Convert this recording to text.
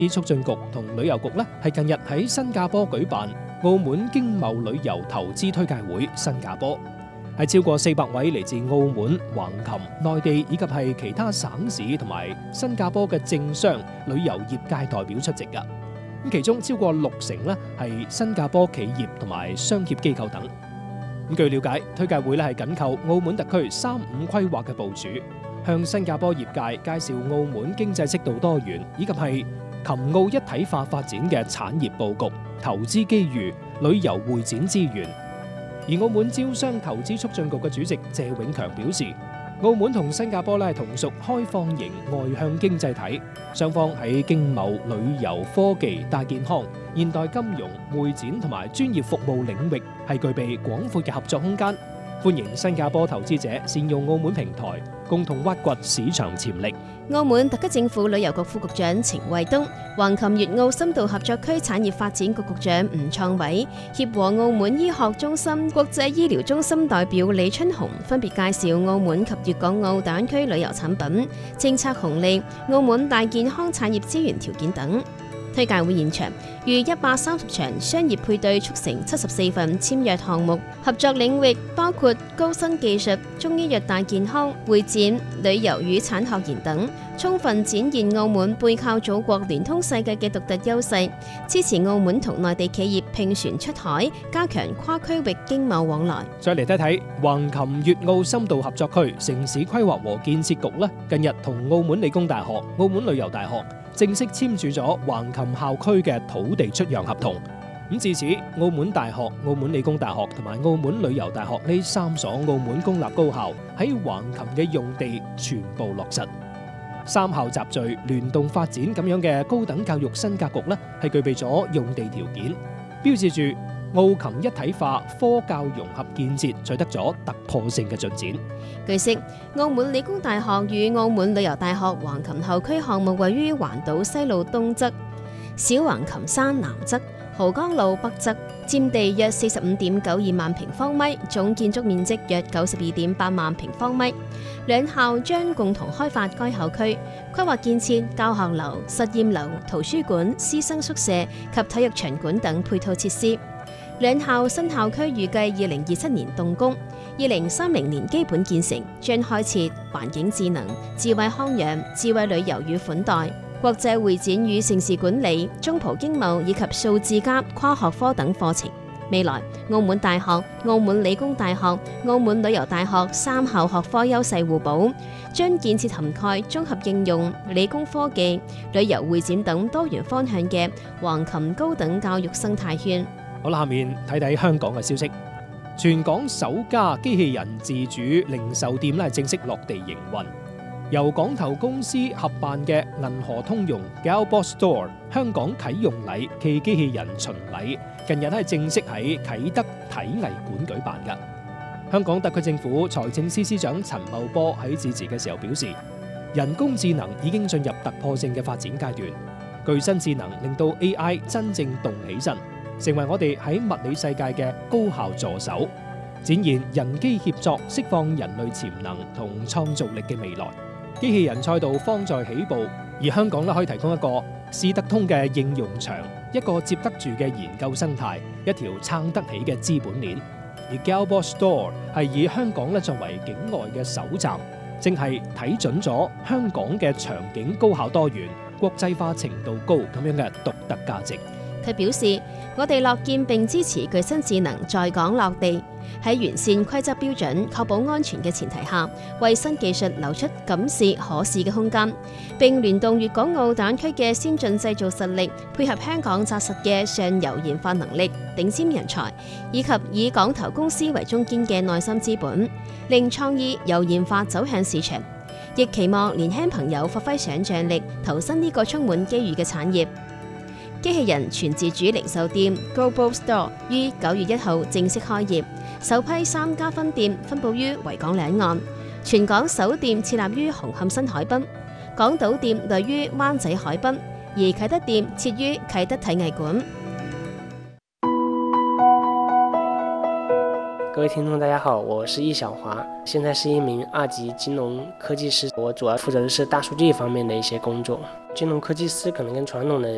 促進局同旅遊局呢，係近日喺新加坡舉辦澳門經貿旅遊投資推介會新加坡，係超過400位嚟自澳門、橫琴、內地以及係其他省市同埋新加坡嘅政商旅遊業界代表出席㗎。咁其中超過60%呢係新加坡企業同埋商協機構等。咁據了解，推介會呢係緊扣澳門特區3-5規劃嘅部署，向新加坡業界介紹澳門經濟適度多元以及係琴澳一體化發展嘅產業佈局、投資機遇、旅遊會展資源。而澳門招商投資促進局嘅主席謝永強表示，澳門同新加坡咧係同屬開放型外向經濟體，雙方喺經貿、旅遊、科技、大健康、現代金融、會展同埋專業服務領域係具備廣闊嘅合作空間。歡迎新加坡投資者善用澳門平台，共同挖掘市場潛力。 澳門特區政府旅遊局副局長程衛東、橫琴粵澳深度合作區產業發展局局長吳創偉、協和澳門醫學中心國際醫療中心代表李春紅分別介紹澳門及粵港澳大灣區旅遊產品、政策紅利、澳門大健康產業資源條件等。推介會現場逾130場商業配對促成74份簽約項目，合作領域包括高新技術、中醫藥大健康、會展、旅遊與產學研等，充分展現澳門背靠祖國、聯通世界嘅獨特優勢，支持澳門同內地企業併船出海，加強跨區域經貿往來。再嚟睇睇橫琴粵澳深度合作區城市規劃和建設局呢，近日同澳門理工大學、澳門旅遊大學正式簽署咗橫琴校區嘅土地出讓合同。咁至此，澳門大學、澳門理工大學同埋澳門旅遊大學呢3所澳門公立高校喺橫琴嘅用地全部落實。3校集聚、聯動發展咁樣嘅高等教育新格局呢，係具備咗用地條件，標誌住澳琴一體化科教融合建設取得咗突破性嘅進展。據悉，澳門理工大學與澳門旅遊大學橫琴校區項目位於環島西路東側、小橫琴山南側、濠江路北側，佔地約45.92萬平方米，總建築面積約92.8萬平方米。兩校將共同開發該校區，規劃建設教學樓、實驗樓、圖書館、師生宿舍及體育場館等配套設施。兩校新校區預計2027年動工，2030年基本建成，將開設環境智能、智慧康養、智慧旅遊與款待、國際會展與城市管理、中葡經貿以及數字加跨學科等課程。未來，澳門大學、澳門理工大學、澳門旅遊大學3校學科優勢互補，將建設涵蓋綜合應用、理工科技、旅遊會展等多元方向嘅橫琴高等教育生態圈。好啦，下面睇睇香港嘅消息。全港首家機器人自主零售店咧正式落地營運，由港投公司合辦嘅銀河通用 Galbot Store 香港啟用禮暨機器人巡禮，近日係正式喺啟德體藝館舉辦㗎。香港特區政府財政司司長陳茂波喺致辭嘅時候表示，人工智能已經進入突破性嘅發展階段，具身智能令到 AI 真正動起身，成為我哋喺物理世界嘅高效助手，展現人機協作、釋放人類潛能同創造力嘅未來。機器人賽道方在起步，而香港可以提供一個思得通嘅應用場，一個接得住嘅研究生態，一條撐得起嘅資本鏈。而 Galbot Store 係以香港作為境外嘅首站，正係睇準咗香港嘅場景高效多元、國際化程度高咁樣嘅獨特價值。佢表示，我哋樂見並支持具身智能在港落地，喺完善規則標準、確保安全嘅前提下，為新技術留出敢試可試嘅空間，並聯動粵港澳大灣區嘅先進製造實力，配合香港紮實嘅上游研發能力、頂尖人才，以及以港投公司為中堅嘅內心資本，令創意由研發走向市場。亦期望年輕朋友發揮想像力，投身呢個充滿機遇嘅產業。機器人全自主零售店 Galbot Store 於9月1號正式開業，首批3家分店分佈於維港兩岸，全港首店設立於紅磡新海濱，港島店位於灣仔海濱，而啟德店設於啟德體藝館。 各位聽眾大家好，我是易小華，現在是一名2級金融科技師，我主要負責的是大數據方面的一些工作。金融科技師可能跟傳統的